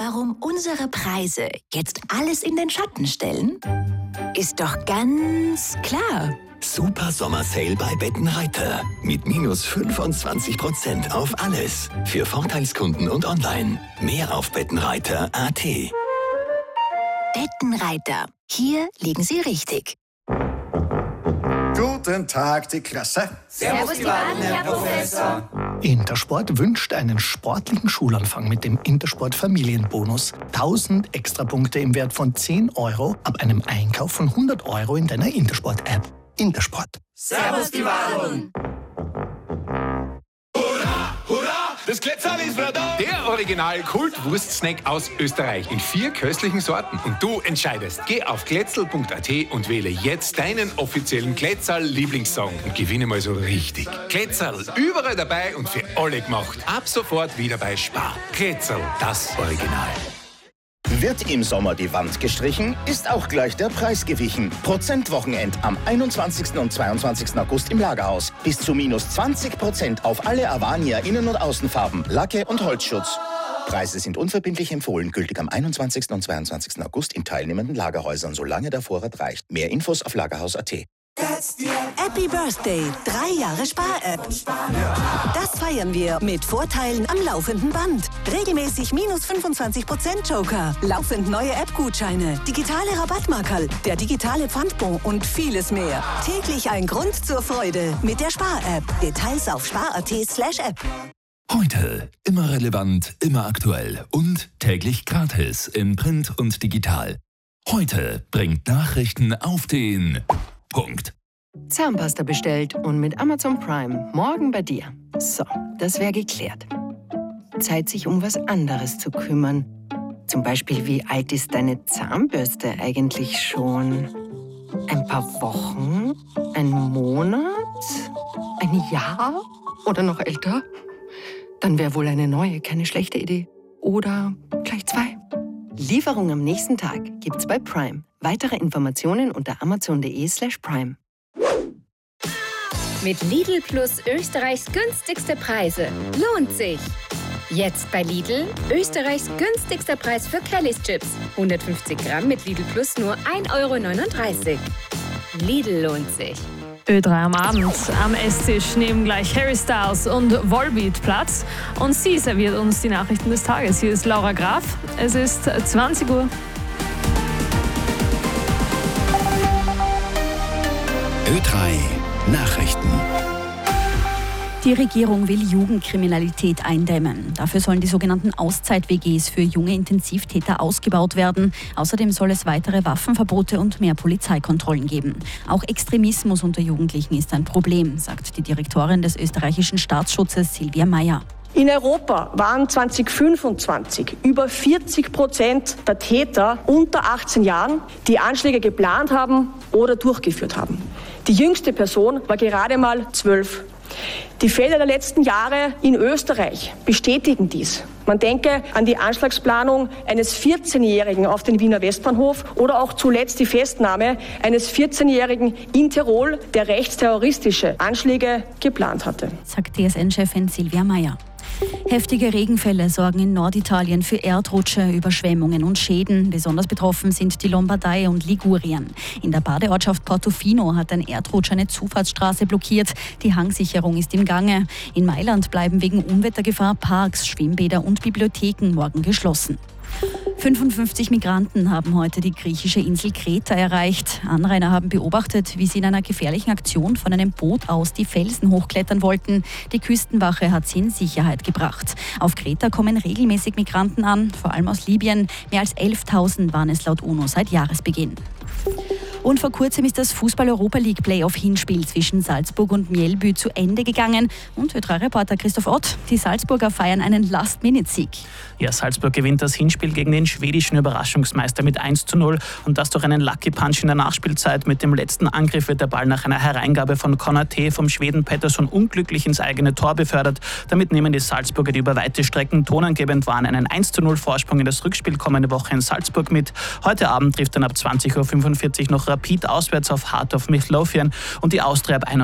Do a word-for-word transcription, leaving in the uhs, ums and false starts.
warum unsere Preise jetzt alles in den Schatten stellen? Ist doch ganz klar. Super Sommersale bei Bettenreiter. Mit minus fünfundzwanzig Prozent auf alles. Für Vorteilskunden und online. Mehr auf bettenreiter punkt a t. Bettenreiter. Hier liegen Sie richtig. Guten Tag, die Klasse. Servus, die Baden, Herr Professor. Intersport wünscht einen sportlichen Schulanfang mit dem Intersport Familienbonus. tausend Extrapunkte im Wert von zehn Euro ab einem Einkauf von hundert Euro in deiner Intersport-App. Intersport. Servus, die Baden. Hurra, hurra, das Kletzerl ist wieder da. Der Original-Kult-Wurst-Snack aus Österreich in vier köstlichen Sorten. Und du entscheidest. Geh auf kletzl punkt a t und wähle jetzt deinen offiziellen Kletzerl-Lieblingssong und gewinne mal so richtig. Kletzerl, überall dabei und für alle gemacht. Ab sofort wieder bei Spar. Kletzerl, das Original. Wird im Sommer die Wand gestrichen, ist auch gleich der Preis gewichen. Prozentwochenend am einundzwanzigsten und zweiundzwanzigsten August im Lagerhaus. Bis zu minus zwanzig Prozent auf alle Avania Innen- und Außenfarben, Lacke und Holzschutz. Preise sind unverbindlich empfohlen, gültig am einundzwanzigsten und zweiundzwanzigsten August in teilnehmenden Lagerhäusern, solange der Vorrat reicht. Mehr Infos auf lagerhaus punkt a t. Happy Birthday, drei Jahre Spar-App. Das feiern wir mit Vorteilen am laufenden Band. Regelmäßig minus fünfundzwanzig Prozent Joker, laufend neue App-Gutscheine, digitale Rabattmarkerl, der digitale Pfandbon und vieles mehr. Täglich ein Grund zur Freude mit der Spar-App. Details auf spar punkt a t slash app. Heute immer relevant, immer aktuell und täglich gratis in Print und digital. Heute bringt Nachrichten auf den Punkt. Zahnpasta bestellt und mit Amazon Prime morgen bei dir. So, das wäre geklärt. Zeit, sich um was anderes zu kümmern. Zum Beispiel, wie alt ist deine Zahnbürste eigentlich schon? Ein paar Wochen? Ein Monat? Ein Jahr? Oder noch älter? Dann wäre wohl eine neue keine schlechte Idee. Oder gleich zwei. Lieferung am nächsten Tag gibt's bei Prime. Weitere Informationen unter amazon punkt de slash prime. Mit Lidl Plus Österreichs günstigste Preise. Lohnt sich! Jetzt bei Lidl Österreichs günstigster Preis für Kellys Chips. hundertfünfzig Gramm mit Lidl Plus nur ein Euro neununddreißig. Lidl lohnt sich. Ö drei am Abend. Am Esstisch nehmen gleich Harry Styles und Volbeat Platz. Und sie serviert uns die Nachrichten des Tages. Hier ist Laura Graf. Es ist zwanzig Uhr. Ö drei Nachrichten. Die Regierung will Jugendkriminalität eindämmen. Dafür sollen die sogenannten Auszeit-W Gs für junge Intensivtäter ausgebaut werden. Außerdem soll es weitere Waffenverbote und mehr Polizeikontrollen geben. Auch Extremismus unter Jugendlichen ist ein Problem, sagt die Direktorin des österreichischen Staatsschutzes Silvia Meyer. In Europa waren zweitausendfünfundzwanzig über vierzig Prozent der Täter unter achtzehn Jahren, die Anschläge geplant haben oder durchgeführt haben. Die jüngste Person war gerade mal zwölf. Die Fälle der letzten Jahre in Österreich bestätigen dies. Man denke an die Anschlagsplanung eines vierzehnjährigen auf den Wiener Westbahnhof oder auch zuletzt die Festnahme eines vierzehnjährigen in Tirol, der rechtsterroristische Anschläge geplant hatte, sagt T S N-Chefin Silvia Meyer. Heftige Regenfälle sorgen in Norditalien für Erdrutsche, Überschwemmungen und Schäden. Besonders betroffen sind die Lombardei und Ligurien. In der Badeortschaft Portofino hat ein Erdrutsch eine Zufahrtsstraße blockiert. Die Hangsicherung ist im Gange. In Mailand bleiben wegen Unwettergefahr Parks, Schwimmbäder und Bibliotheken morgen geschlossen. fünfundfünfzig Migranten haben heute die griechische Insel Kreta erreicht. Anrainer haben beobachtet, wie sie in einer gefährlichen Aktion von einem Boot aus die Felsen hochklettern wollten. Die Küstenwache hat sie in Sicherheit gebracht. Auf Kreta kommen regelmäßig Migranten an, vor allem aus Libyen. Mehr als elftausend waren es laut UNO seit Jahresbeginn. Und vor kurzem ist das Fußball-Europa-League-Playoff-Hinspiel zwischen Salzburg und Mjällby zu Ende gegangen. Und Ö drei Reporter Christoph Ott, die Salzburger feiern einen Last-Minute-Sieg. Ja, Salzburg gewinnt das Hinspiel gegen den schwedischen Überraschungsmeister mit eins zu null. Und das durch einen Lucky Punch in der Nachspielzeit. Mit dem letzten Angriff wird der Ball nach einer Hereingabe von Konate vom Schweden Pettersson unglücklich ins eigene Tor befördert. Damit nehmen die Salzburger, die über weite Strecken tonangebend waren, einen eins zu null Vorsprung in das Rückspiel kommende Woche in Salzburg mit. Heute Abend trifft dann ab zwanzig Uhr fünfundvierzig noch Rapid auswärts auf Heart of Midlothian und die Austria ab